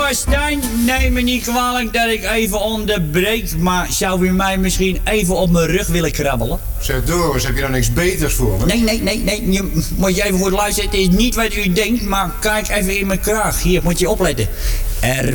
Stijn, neem me niet kwalijk dat ik even onderbreek, maar zou u mij misschien even op mijn rug willen krabbelen? Zeg Doris, heb je dan niks beters voor me? Nee, moet je even goed luisteren. Het is niet wat u denkt, maar kijk even in mijn kraag. Hier, moet je opletten. Er